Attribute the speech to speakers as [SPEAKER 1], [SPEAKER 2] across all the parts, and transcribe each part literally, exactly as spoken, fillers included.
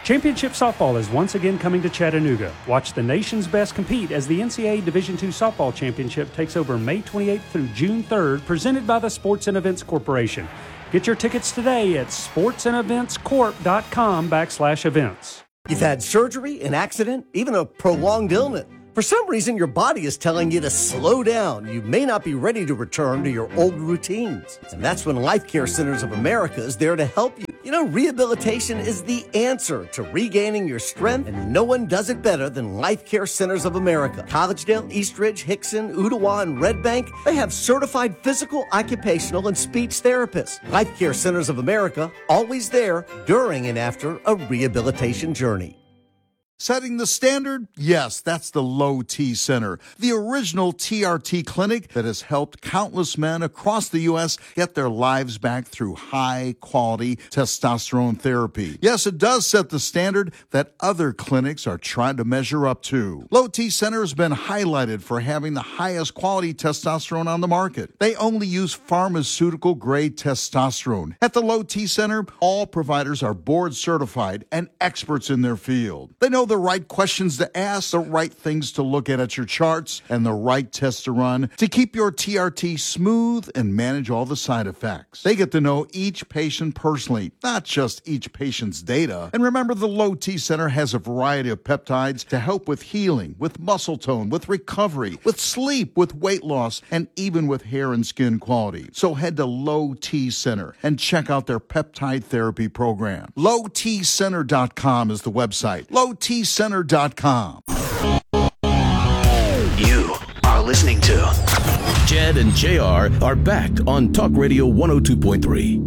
[SPEAKER 1] Championship softball is once again coming to Chattanooga. Watch the nation's best compete as the N C double A Division two Softball Championship takes over May twenty-eighth through June third, presented by the Sports and Events Corporation. Get your tickets today at sportsandeventscorp.com backslash events.
[SPEAKER 2] You've had surgery, an accident, even a prolonged illness. For some reason, your body is telling you to slow down. You may not be ready to return to your old routines. And that's when Life Care Centers of America is there to help you. You know, rehabilitation is the answer to regaining your strength, and no one does it better than Life Care Centers of America. Collegedale, Eastridge, Hickson, Ottawa, and Red Bank, they have certified physical, occupational, and speech therapists. Life Care Centers of America, always there during and after a rehabilitation journey.
[SPEAKER 3] Setting the standard? Yes, that's the Low T Center, the original T R T clinic that has helped countless men across the U S get their lives back through high-quality testosterone therapy. Yes, it does set the standard that other clinics are trying to measure up to. Low T Center has been highlighted for having the highest quality testosterone on the market. They only use pharmaceutical-grade testosterone. At the Low T Center, all providers are board-certified and experts in their field. They know the right questions to ask, the right things to look at at your charts, and the right tests to run to keep your T R T smooth and manage all the side effects. They get to know each patient personally, not just each patient's data. And remember, the Low T Center has a variety of peptides to help with healing, with muscle tone, with recovery, with sleep, with weight loss, and even with hair and skin quality. So head to Low T Center and check out their peptide therapy program. low t center dot com is the website. low t center dot com.
[SPEAKER 4] You are listening to Jed and J R are back on Talk Radio one oh two point three.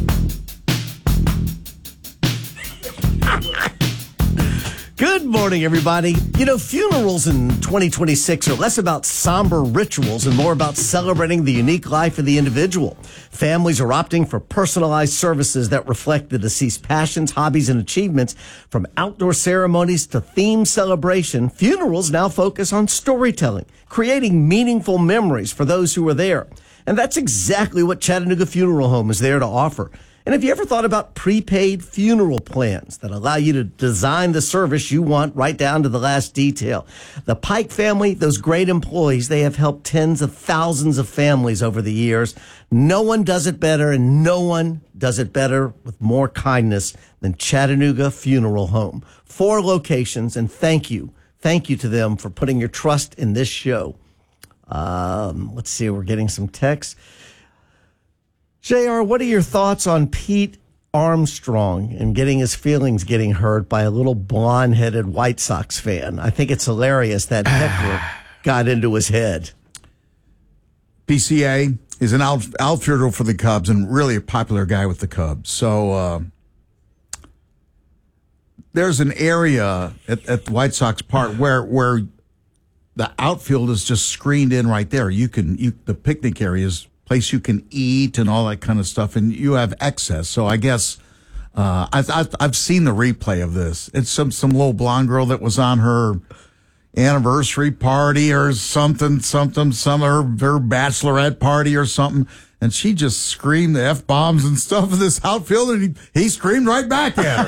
[SPEAKER 2] Good morning, everybody. You know, funerals in twenty twenty-six are less about somber rituals and more about celebrating the unique life of the individual. Families are opting for personalized services that reflect the deceased passions, hobbies, and achievements. From outdoor ceremonies to themed celebration, funerals now focus on storytelling, creating meaningful memories for those who are there. And that's exactly what Chattanooga Funeral Home is there to offer. And have you ever thought about prepaid funeral plans that allow you to design the service you want right down to the last detail? The Pike family, those great employees, they have helped tens of thousands of families over the years. No one does it better, and no one does it better with more kindness than Chattanooga Funeral Home. Four locations, and thank you. Thank you to them for putting your trust in this show. Um, let's see, we're getting some texts. J R, what are your thoughts on Pete Armstrong and getting his feelings getting hurt by a little blonde-headed White Sox fan? I think it's hilarious that heckler got into his head.
[SPEAKER 3] P C A is an out, outfielder for the Cubs and really a popular guy with the Cubs. So uh, there's an area at, at the White Sox Park where where the outfield is just screened in right there. You can you the picnic area is place you can eat and all that kind of stuff, and you have excess. So I guess uh, I've, I've I've seen the replay of this. It's some some little blonde girl that was on her anniversary party or something, something, some her her bachelorette party or something, and she just screamed the F bombs and stuff of this outfielder, and he, he screamed right back at her.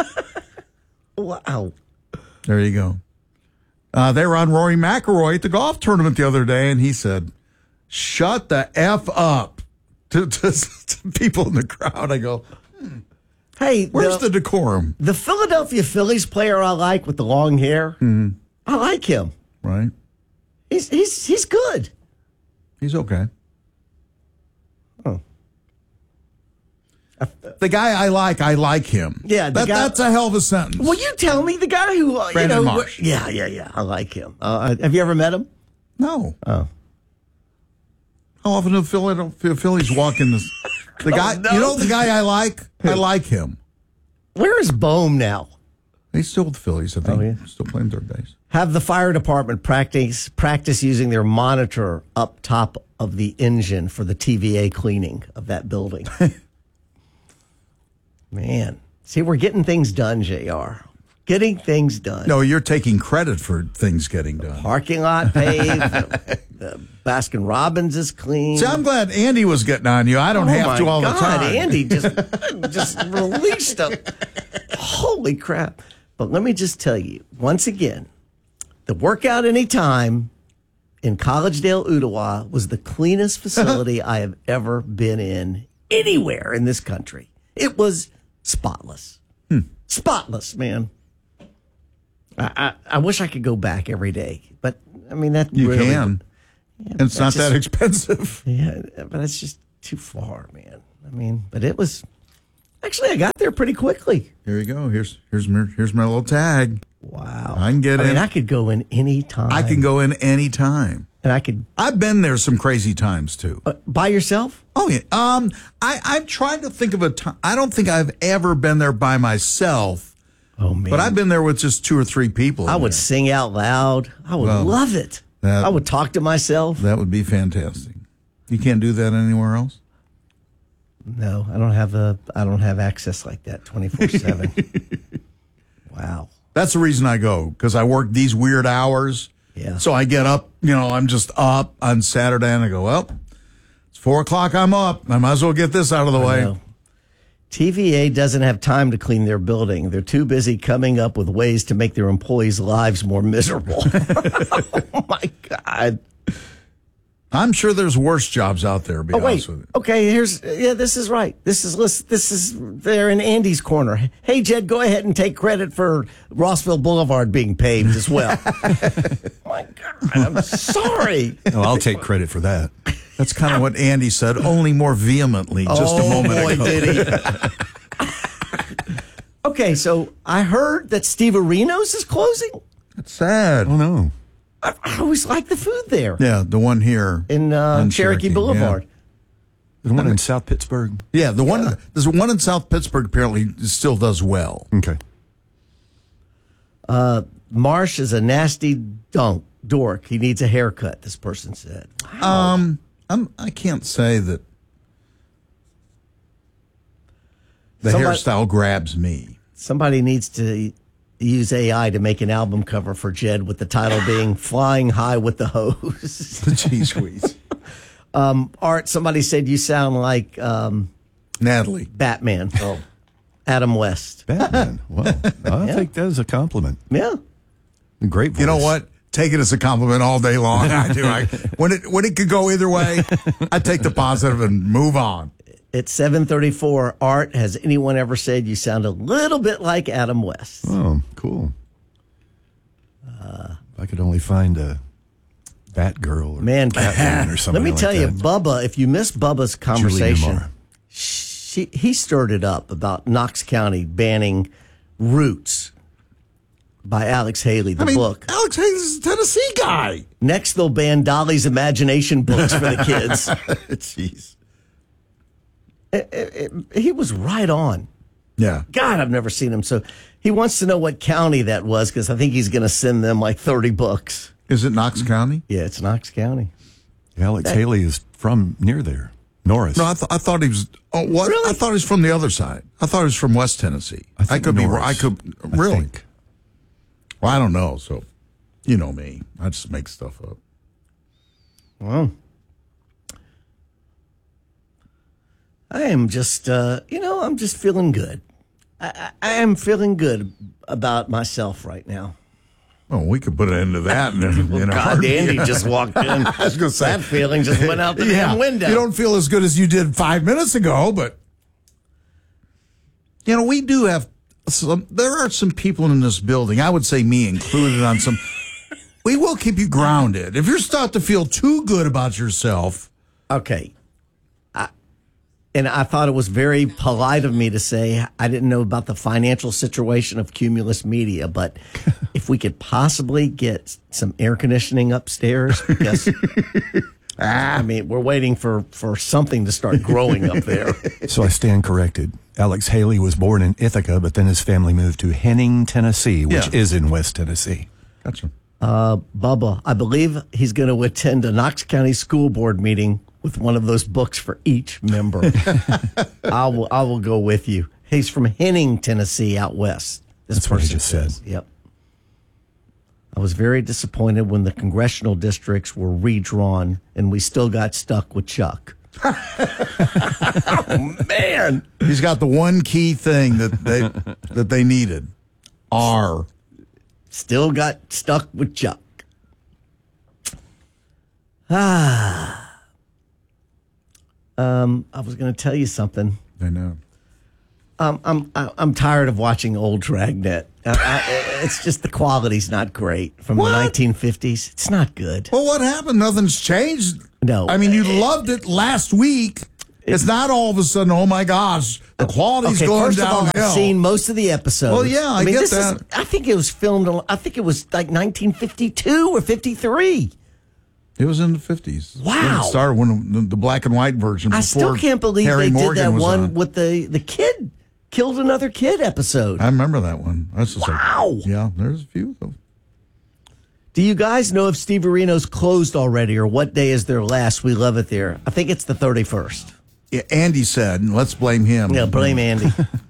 [SPEAKER 2] Wow!
[SPEAKER 3] There you go. Uh, they were on Rory McIlroy at the golf tournament the other day, and he said, "Shut the F up," to, to, to people in the crowd. I go, hmm,
[SPEAKER 2] hey,
[SPEAKER 3] where's
[SPEAKER 2] the,
[SPEAKER 3] the decorum?
[SPEAKER 2] The Philadelphia Phillies player I like with the long hair,
[SPEAKER 3] Mm-hmm.
[SPEAKER 2] I like him.
[SPEAKER 3] Right?
[SPEAKER 2] He's he's he's good.
[SPEAKER 3] He's okay.
[SPEAKER 2] Oh.
[SPEAKER 3] The guy I like, I like him.
[SPEAKER 2] Yeah, the
[SPEAKER 3] that,
[SPEAKER 2] guy,
[SPEAKER 3] that's a hell of a sentence.
[SPEAKER 2] Well, you tell me the guy who, uh,
[SPEAKER 3] Brandon
[SPEAKER 2] you know,
[SPEAKER 3] Marsh.
[SPEAKER 2] yeah, yeah, yeah, I like him. Uh, have you ever met him?
[SPEAKER 3] No.
[SPEAKER 2] Oh.
[SPEAKER 3] How often do the Philadelphia Phillies walk in this? The guy,
[SPEAKER 2] oh, no.
[SPEAKER 3] you know, the guy I like, I like him.
[SPEAKER 2] Where is Bohm now?
[SPEAKER 3] He's still with the Phillies, I think.
[SPEAKER 2] Oh, yeah.
[SPEAKER 3] Still playing third base.
[SPEAKER 2] Have the fire department practice practice using their monitor up top of the engine for the T V A cleaning of that building. Man, see, we're getting things done, J R. Getting things done.
[SPEAKER 3] No, you're taking credit for things getting done.
[SPEAKER 2] Parking lot paved. the, the Baskin Robbins is clean.
[SPEAKER 3] See, I'm glad Andy was getting on you. I don't
[SPEAKER 2] oh
[SPEAKER 3] have to all
[SPEAKER 2] God,
[SPEAKER 3] the time.
[SPEAKER 2] Andy just just released a Holy crap. But let me just tell you, once again, the Workout Anytime in Collegedale, Ottawa was the cleanest facility I have ever been in anywhere in this country. It was spotless. Hmm. Spotless, man. I, I, I wish I could go back every day. But, I mean, that
[SPEAKER 3] You
[SPEAKER 2] really,
[SPEAKER 3] can.
[SPEAKER 2] Yeah,
[SPEAKER 3] and it's not
[SPEAKER 2] just,
[SPEAKER 3] that expensive.
[SPEAKER 2] Yeah, but it's just too far, man. I mean, but it was... Actually, I got there pretty quickly.
[SPEAKER 3] Here you go. Here's here's my, here's my little tag.
[SPEAKER 2] Wow.
[SPEAKER 3] I can get
[SPEAKER 2] I
[SPEAKER 3] in.
[SPEAKER 2] mean, I could go in any time.
[SPEAKER 3] I can go in any time.
[SPEAKER 2] And I could...
[SPEAKER 3] I've been there some crazy times, too.
[SPEAKER 2] Uh, by yourself?
[SPEAKER 3] Oh, yeah. Um, I, I'm trying to think of a time. I don't think I've ever been there by myself.
[SPEAKER 2] Oh, man.
[SPEAKER 3] But I've been there with just two or three people.
[SPEAKER 2] I would
[SPEAKER 3] there.
[SPEAKER 2] sing out loud. I would
[SPEAKER 3] Well,
[SPEAKER 2] love it.
[SPEAKER 3] that-
[SPEAKER 2] I would talk to myself.
[SPEAKER 3] That would be fantastic. You can't do that anywhere else?
[SPEAKER 2] No, I don't have a. I don't have access like that twenty-four seven. Wow.
[SPEAKER 3] That's the reason I go, because I work these weird hours.
[SPEAKER 2] Yeah.
[SPEAKER 3] So I get up, you know, I'm just up on Saturday, and I go, well, it's four o'clock, I'm up. I might as well get this out of the
[SPEAKER 2] I
[SPEAKER 3] way.
[SPEAKER 2] know. T V A doesn't have time to clean their building. They're too busy coming up with ways to make their employees' lives more miserable. Oh, my God.
[SPEAKER 3] I'm sure there's worse jobs out there, to be
[SPEAKER 2] Oh,
[SPEAKER 3] honest
[SPEAKER 2] wait.
[SPEAKER 3] with you.
[SPEAKER 2] Okay, here's, yeah, this is right. This is, this is there in Andy's corner. Hey, Jed, go ahead and take credit for Rossville Boulevard being paved as well. My God, I'm sorry.
[SPEAKER 5] Oh, I'll take credit for that.
[SPEAKER 3] That's kind of what Andy said, only more vehemently just
[SPEAKER 2] oh,
[SPEAKER 3] a moment
[SPEAKER 2] boy,
[SPEAKER 3] ago.
[SPEAKER 2] did he. Okay, so I heard that Steve Arenos is closing.
[SPEAKER 3] That's sad.
[SPEAKER 5] Oh, no.
[SPEAKER 2] I, I always liked the food there
[SPEAKER 3] Yeah, the one here.
[SPEAKER 2] in uh,
[SPEAKER 3] on
[SPEAKER 2] Cherokee,
[SPEAKER 3] Cherokee,
[SPEAKER 2] Boulevard.
[SPEAKER 5] The one in South Pittsburgh.
[SPEAKER 3] Yeah, the one, there's one in South Pittsburgh apparently still does well.
[SPEAKER 5] Okay.
[SPEAKER 2] Marsh is a nasty dunk, dork. He needs a haircut, this person said.
[SPEAKER 3] Um, I'm, I can't say that the
[SPEAKER 2] Somebody-
[SPEAKER 3] hairstyle grabs me.
[SPEAKER 2] Somebody needs to use A I to make an album cover for Jed with the title being Flying High with the Hose.
[SPEAKER 3] Jeez squeeze.
[SPEAKER 2] um, Art, somebody said you sound like um,
[SPEAKER 3] Natalie.
[SPEAKER 2] Batman. Oh, Adam West.
[SPEAKER 5] Batman. Well, I
[SPEAKER 2] Yeah.
[SPEAKER 5] think that is a compliment.
[SPEAKER 2] Yeah.
[SPEAKER 5] Great voice.
[SPEAKER 3] You know what? Take it as a compliment all day long. I do. I, when it when it could go either way, I take the positive and move on.
[SPEAKER 2] It's seven thirty-four. Art, has anyone ever said you sound a little bit like Adam West?
[SPEAKER 5] Oh, cool. Uh, if I could only find a Batgirl or
[SPEAKER 2] Man,
[SPEAKER 5] Catwoman or
[SPEAKER 2] let
[SPEAKER 5] something
[SPEAKER 2] me
[SPEAKER 5] like
[SPEAKER 2] tell you,
[SPEAKER 5] that.
[SPEAKER 2] Bubba, if you missed Bubba's
[SPEAKER 5] Julie
[SPEAKER 2] conversation,
[SPEAKER 5] Newmar.
[SPEAKER 2] she, he stirred it up about Knox County banning Roots by Alex Haley, the
[SPEAKER 3] I mean,
[SPEAKER 2] book.
[SPEAKER 3] Alex Hayes is a Tennessee guy.
[SPEAKER 2] Next, they'll ban Dolly's Imagination books for the kids.
[SPEAKER 3] Jeez.
[SPEAKER 2] It- it- it- he was right on.
[SPEAKER 3] Yeah.
[SPEAKER 2] God, I've never seen him. So he wants to know what county that was because I think he's going to send them like thirty books.
[SPEAKER 3] Is it Knox County?
[SPEAKER 2] Yeah, it's Knox County.
[SPEAKER 5] Alex Haley is from near there. Norris.
[SPEAKER 3] No, I, th- I thought he was. Oh, what?
[SPEAKER 2] Really?
[SPEAKER 3] I thought he was from the other side. I thought he was from West Tennessee.
[SPEAKER 5] I think
[SPEAKER 3] could be.
[SPEAKER 5] Norris.
[SPEAKER 3] wrong. I could
[SPEAKER 5] I
[SPEAKER 3] really.
[SPEAKER 5] think.
[SPEAKER 3] Well, I don't know. So, you know me. I just make stuff up.
[SPEAKER 2] Well, I am just, uh, you know, I'm just feeling good. I, I, I am feeling good about myself right now.
[SPEAKER 3] Well, we could put an end to that. In, in a
[SPEAKER 2] God,
[SPEAKER 3] heartbeat.
[SPEAKER 2] Andy just walked in.
[SPEAKER 3] I was going to say.
[SPEAKER 2] That feeling just went out the
[SPEAKER 3] Yeah,
[SPEAKER 2] damn window.
[SPEAKER 3] you don't feel as good as you did five minutes ago, but you know we do have some. There are some people in this building. I would say me included on some. We will keep you grounded if you're starting to feel too good about yourself.
[SPEAKER 2] Okay. I, and I thought it was very polite of me to say I didn't know about the financial situation of Cumulus Media, but if we could possibly get some air conditioning upstairs, because I mean, we're waiting for, for something to start growing up there.
[SPEAKER 5] So I stand corrected. Alex Haley was born in Ithaca, but then his family moved to Henning, Tennessee, which
[SPEAKER 3] Yeah.
[SPEAKER 5] is in West Tennessee.
[SPEAKER 3] Gotcha.
[SPEAKER 2] Uh, Bubba, I believe he's going to attend a Knox County School Board meeting with one of those books for each member. I will, I will go with you. He's from Henning, Tennessee, out west. This
[SPEAKER 5] That's what he
[SPEAKER 2] person
[SPEAKER 5] just said.
[SPEAKER 2] says. Yep. I was very disappointed when the congressional districts were redrawn and we still got stuck with Chuck. Oh, man.
[SPEAKER 3] He's got the one key thing that they that they needed. R.
[SPEAKER 2] Still got stuck with Chuck. Ah. Um, I was going to tell you something.
[SPEAKER 3] I know.
[SPEAKER 2] Um, I'm I'm tired of watching old Dragnet. I, I, it's just the quality's not great from
[SPEAKER 3] What?
[SPEAKER 2] the nineteen fifties. It's not good.
[SPEAKER 3] Well, what happened? Nothing's changed.
[SPEAKER 2] No.
[SPEAKER 3] I mean, you loved it last week. It's not all of a sudden, oh my gosh, the quality's
[SPEAKER 2] Okay,
[SPEAKER 3] going
[SPEAKER 2] first of all,
[SPEAKER 3] downhill.
[SPEAKER 2] I've seen most of the episodes.
[SPEAKER 3] Well, yeah, I
[SPEAKER 2] mean,
[SPEAKER 3] get
[SPEAKER 2] this
[SPEAKER 3] that.
[SPEAKER 2] Is, I think it was filmed. I think it was like nineteen fifty-two or fifty-three.
[SPEAKER 3] It was in the fifties.
[SPEAKER 2] Wow.
[SPEAKER 3] It started when the, the black and white version.
[SPEAKER 2] I still
[SPEAKER 3] before
[SPEAKER 2] can't believe
[SPEAKER 3] Harry
[SPEAKER 2] they
[SPEAKER 3] Morgan
[SPEAKER 2] did that
[SPEAKER 3] was
[SPEAKER 2] one
[SPEAKER 3] on.
[SPEAKER 2] with the the kid killed another kid episode.
[SPEAKER 3] I remember that one. That's just
[SPEAKER 2] Wow.
[SPEAKER 3] Like, yeah, there's a few of them.
[SPEAKER 2] Do you guys know if Steve Areno's closed already or what day is their last? We love it there. I think it's the thirty-first.
[SPEAKER 3] Yeah, Andy said, and let's blame him.
[SPEAKER 2] Yeah, blame Andy.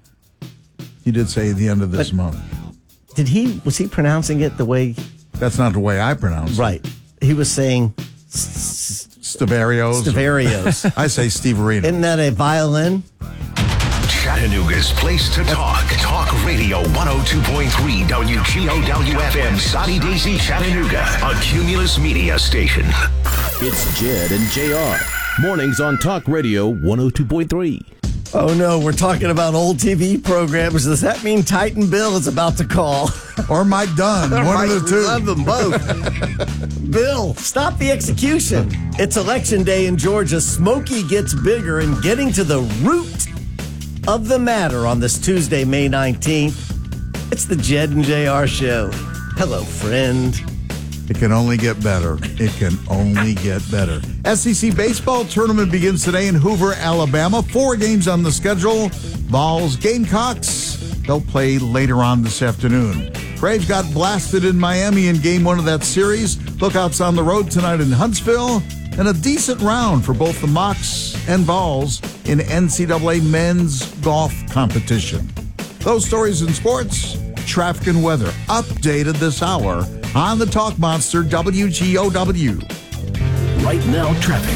[SPEAKER 3] He did say the end of this
[SPEAKER 2] But-
[SPEAKER 3] month.
[SPEAKER 2] Did he, was he pronouncing it the way,
[SPEAKER 3] That's not the way I pronounce
[SPEAKER 2] right? He was saying
[SPEAKER 3] it. Stavarios.
[SPEAKER 2] Stavarios.
[SPEAKER 3] I say Steve Arena.
[SPEAKER 2] Isn't that a violin?
[SPEAKER 6] Chattanooga's place to talk. Talk Radio one oh two point three W G O W F M, Soddy Daisy, Chattanooga, a Cumulus Media station.
[SPEAKER 4] It's Jed and J R. Mornings on Talk Radio one oh two point three.
[SPEAKER 2] Oh no, we're talking about old T V programs. Does that mean Titan Bill is about to call?
[SPEAKER 3] Or Mike Dunn. One of the two.
[SPEAKER 2] Love them both. Bill, stop the execution. It's election day in Georgia. Smokey gets bigger and getting to the root of the matter on this Tuesday, May nineteenth. It's the Jed and J R show. Hello, friend.
[SPEAKER 3] It can only get better. It can only get better. S E C baseball tournament begins today in Hoover, Alabama. Four games on the schedule. Vols, Gamecocks. They'll play later on this afternoon. Braves got blasted in Miami in game one of that series. Lookouts on the road tonight in Huntsville. And a decent round for both the Mocs and Vols in N C double A men's golf competition. Those stories in sports, traffic and weather updated this hour on the Talk Monster W G O W.
[SPEAKER 4] Right now, traffic.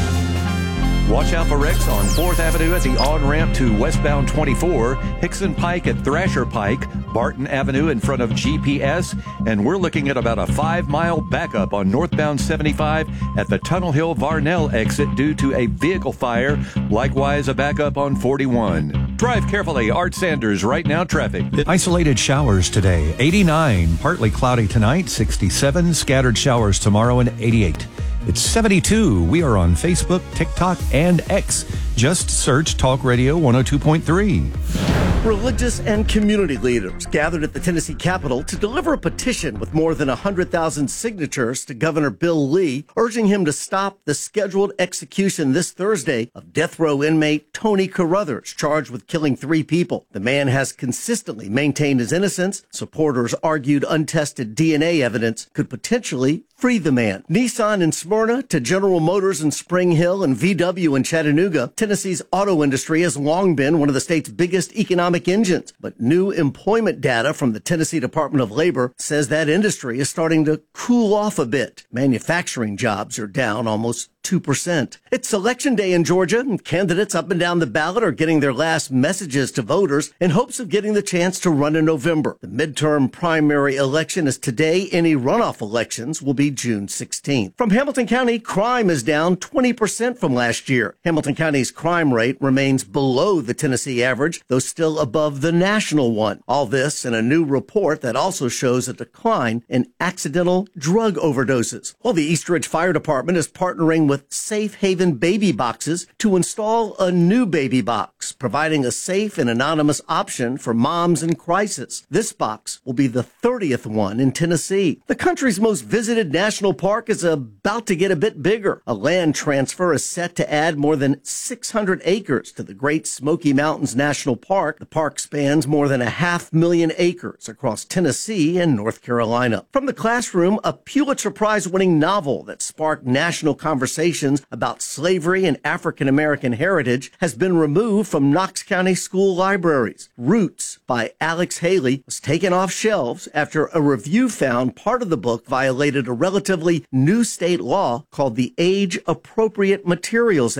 [SPEAKER 7] Watch out for wrecks on fourth Avenue at the on-ramp to westbound twenty-four, Hickson Pike at Thrasher Pike, Barton Avenue in front of G P S, and we're looking at about a five-mile backup on northbound seventy-five at the Tunnel Hill Varnell exit due to a vehicle fire. Likewise, a backup on forty-one. Drive carefully. Art Sanders, Right Now Traffic.
[SPEAKER 8] Isolated showers today, eighty-nine. Partly cloudy tonight, sixty-seven. Scattered showers tomorrow, and eighty-eight. It's seventy-two. We are on Facebook, TikTok, and X. Just search Talk Radio one oh two point three.
[SPEAKER 2] Religious and community leaders gathered at the Tennessee Capitol to deliver a petition with more than one hundred thousand signatures to Governor Bill Lee, urging him to stop the scheduled execution this Thursday of death row inmate Tony Carruthers, charged with killing three people. The man has consistently maintained his innocence. Supporters argued untested D N A evidence could potentially free the man. Nissan in Smyrna to General Motors in Spring Hill and V W in Chattanooga, Tennessee's auto industry has long been one of the state's biggest economic engines. But new employment data from the Tennessee Department of Labor says that industry is starting to cool off a bit. Manufacturing jobs are down almost two percent. It's election day in Georgia, and candidates up and down the ballot are getting their last messages to voters in hopes of getting the chance to run in November. The midterm primary election is today. Any runoff elections will be June sixteenth. From Hamilton County, crime is down twenty percent from last year. Hamilton County's crime rate remains below the Tennessee average, though still above the national one. All this in a new report that also shows a decline in accidental drug overdoses. While the East Ridge Fire Department is partnering with Safe Haven Baby Boxes to install a new baby box, providing a safe and anonymous option for moms in crisis. This box will be the thirtieth one in Tennessee. The country's most visited national park is about to get a bit bigger. A land transfer is set to add more than six hundred acres to the Great Smoky Mountains National Park. The park spans more than a half million acres across Tennessee and North Carolina. From the classroom, a Pulitzer Prize-winning novel that sparked national conversation about slavery and African-American heritage has been removed from Knox County school libraries. Roots by Alex Haley was taken off shelves after a review found part of the book violated a relatively new state law called the Age Appropriate Materials Act.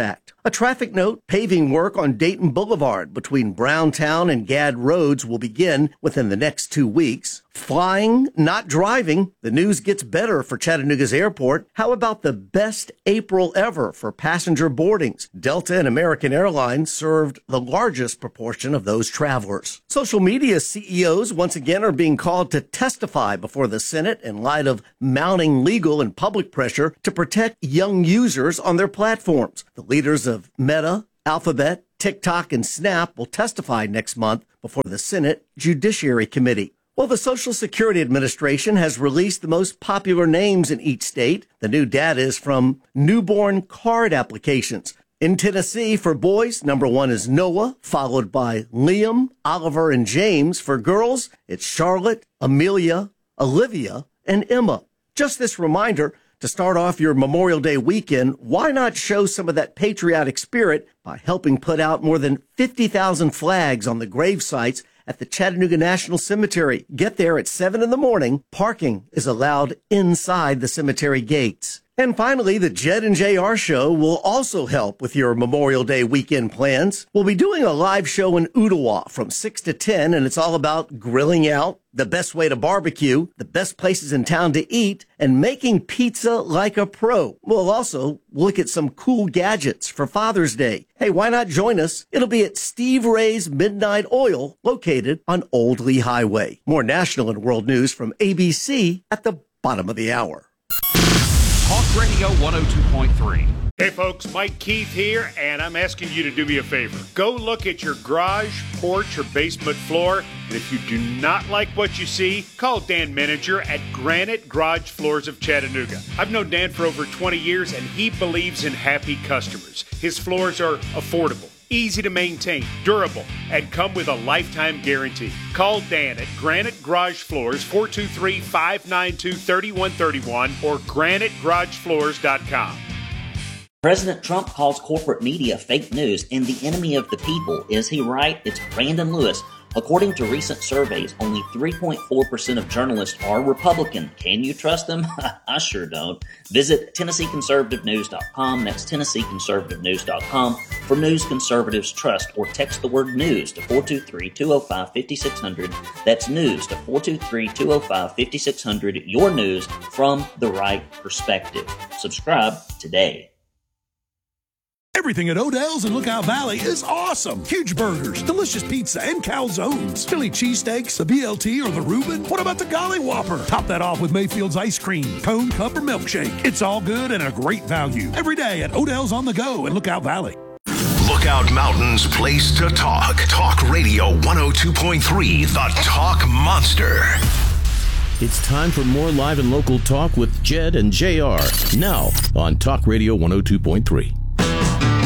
[SPEAKER 2] A traffic note, paving work on Dayton Boulevard between Browntown and Gadd Roads will begin within the next two weeks. Flying, not driving. The news gets better for Chattanooga's airport. How about the best April ever for passenger boardings? Delta and American Airlines served the largest proportion of those travelers. Social media C E Os once again are being called to testify before the Senate in light of mounting legal and public pressure to protect young users on their platforms. The leaders of Meta, Alphabet, TikTok, and Snap will testify next month before the Senate Judiciary Committee. Well, the Social Security Administration has released the most popular names in each state. The new data is from newborn card applications. In Tennessee, for boys, number one is Noah, followed by Liam, Oliver, and James. For girls, it's Charlotte, Amelia, Olivia, and Emma. Just this reminder, to start off your Memorial Day weekend, why not show some of that patriotic spirit by helping put out more than fifty thousand flags on the grave sites at the Chattanooga National Cemetery? Get there at seven in the morning. Parking is allowed inside the cemetery gates. And finally, the Jed and J R show will also help with your Memorial Day weekend plans. We'll be doing a live show in Ooltewah from six to ten, and it's all about grilling out, the best way to barbecue, the best places in town to eat, and making pizza like a pro. We'll also look at some cool gadgets for Father's Day. Hey, why not join us? It'll be at Steve Ray's Midnight Oil, located on Old Lee Highway. More national and world news from A B C at the bottom of the hour.
[SPEAKER 1] Talk Radio one oh two point three.
[SPEAKER 9] Hey folks, Mike Keith here, and I'm asking you to do me a favor. Go look at your garage, porch, or basement floor, and if you do not like what you see, call Dan Meninger at Granite Garage Floors of Chattanooga. I've known Dan for over twenty years, and he believes in happy customers. His floors are affordable, easy to maintain, durable, and come with a lifetime guarantee. Call Dan at Granite Garage Floors, four two three, five nine two, three one three one or granite garage floors dot com.
[SPEAKER 10] President Trump calls corporate media fake news and the enemy of the people. Is he right? It's Brandon Lewis. According to recent surveys, only three point four percent of journalists are Republican. Can you trust them? I sure don't. Visit Tennessee Conservative News dot com. That's Tennessee Conservative News dot com for news conservatives trust, or text the word news to four two three, two oh five, five six zero zero. That's news to four two three, two oh five, five six zero zero. Your news from the right perspective. Subscribe today.
[SPEAKER 11] Everything at Odell's in Lookout Valley is awesome. Huge burgers, delicious pizza, and calzones. Philly cheesesteaks, the B L T, or the Reuben. What about the Golly Whopper? Top that off with Mayfield's ice cream, cone, cup, or milkshake. It's all good and a great value. Every day at Odell's on the go in Lookout Valley.
[SPEAKER 6] Lookout Mountain's place to talk. Talk Radio one oh two point three, the Talk Monster.
[SPEAKER 4] It's time for more live and local talk with Jed and J R. Now on Talk Radio one oh two point three.